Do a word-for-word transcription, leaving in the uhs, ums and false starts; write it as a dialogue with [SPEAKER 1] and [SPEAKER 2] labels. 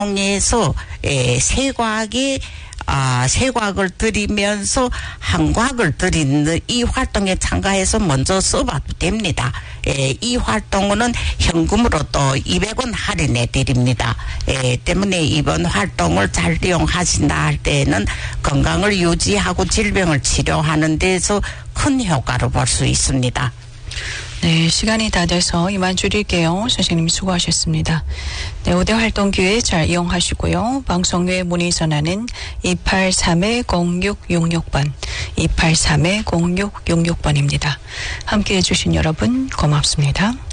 [SPEAKER 1] 활동에서 에, 세과학이 아, 세과학을 들이면서 한과학을 들이는 이 활동에 참가해서 먼저 써봐도 됩니다. 예, 이 활동은 현금으로 또 이백 원 할인해 드립니다. 예, 때문에 이번 활동을 잘 이용하신다 할 때는 건강을 유지하고 질병을 치료하는 데서 큰 효과를 볼 수 있습니다.
[SPEAKER 2] 네, 시간이 다 돼서 이만 줄일게요. 선생님 수고하셨습니다. 네, 오대 활동 기회 잘 이용하시고요. 방송 외 문의 전화는 이팔삼 공육육육 번, 이팔삼 공육육육 번입니다. 함께해 주신 여러분 고맙습니다.